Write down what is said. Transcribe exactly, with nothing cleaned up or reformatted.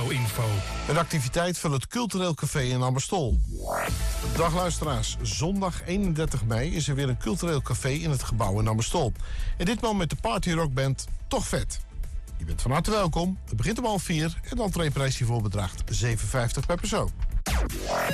regio-info. Een activiteit van het Cultureel Café in Amberstol. Dag luisteraars, zondag eenendertig mei is er weer een cultureel café in het gebouw in Amberstol. En ditmaal met de partyrockband Toch Vet. Je bent van harte welkom, het begint om half vier en de entreeprijs hiervoor bedraagt zeven vijftig per persoon.